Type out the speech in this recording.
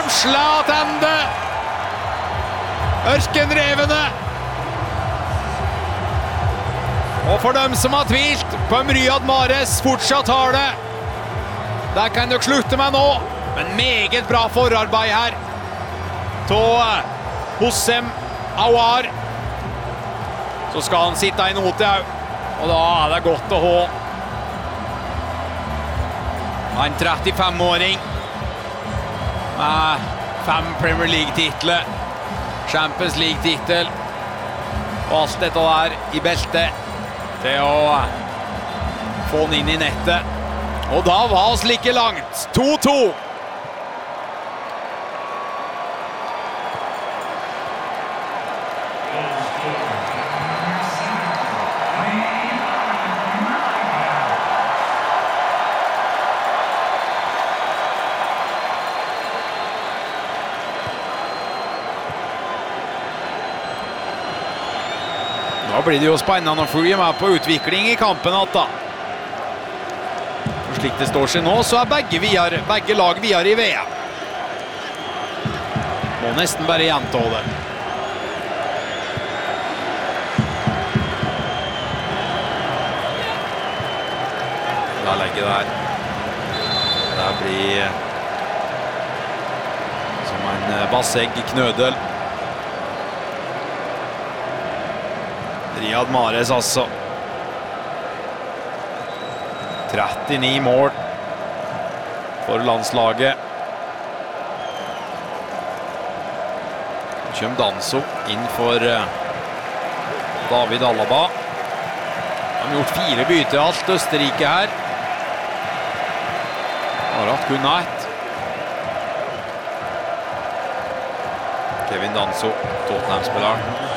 Rosla attende. Ørkenrevene. Og for dem som har tvilt på om Riyad Mahrez fortsatt har det, der kan dere slutte med nå. Men meget bra forarbeid her. Hossein Aouar. Så skal han sitte i note her. Og da er det godt å ha en 35-åring med 5 Premier League-titler, Champions League-titel og alt dette der i beltet til å få den inn i nettet. Og da var oss like langt. 2-2. Da blir det jo spennende å følge med på utvikling i kampen da. Og slik det står seg nå, så er begge lag videre i VM. Må nesten bare gjenta det. Da legger der. Det blir som en bassegg knødel. Riyad Mahrez altså. 39 mål for landslaget. Kjem Danso inn for David Alaba. Han har gjort 4 bytter alt Østerrike her. Har hatt kun 1. Kevin Danso, Tottenham-spilleren.